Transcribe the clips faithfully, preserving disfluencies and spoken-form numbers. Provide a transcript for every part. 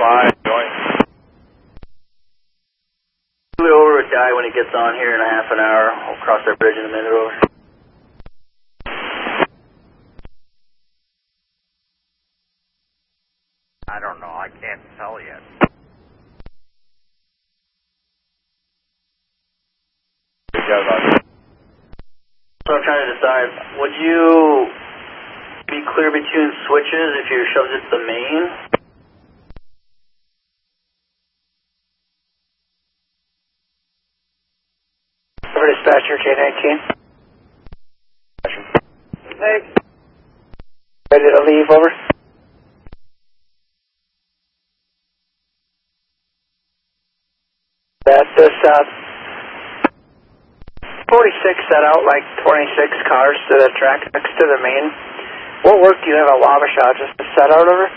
Y, joint. Over with Di when he gets on here in a half an hour. We'll cross that bridge in a minute. Over. I don't know. I can't tell yet. So I'm trying to decide, would you be clear between switches if you shoved it to the main? Over dispatcher, J nineteen. Hey. Ready to leave, over. That's this, uh, forty-six set out like twenty-six cars to the track next to the main. What work do you have at Wabasha? Just a set out over?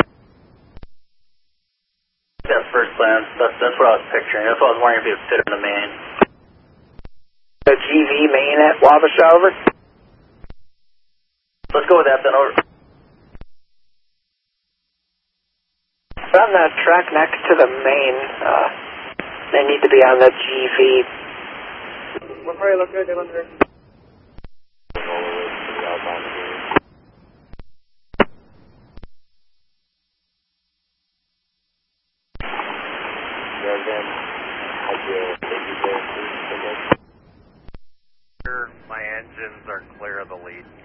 That first glance, that's, that's what I was picturing. That's what I was wondering if it would fit in the main. The G V main at Wabasha, over? Let's go with that then, over. On the track next to the main, uh, they need to be on the G V. We're probably looking at them under. My engines are clear of the lead.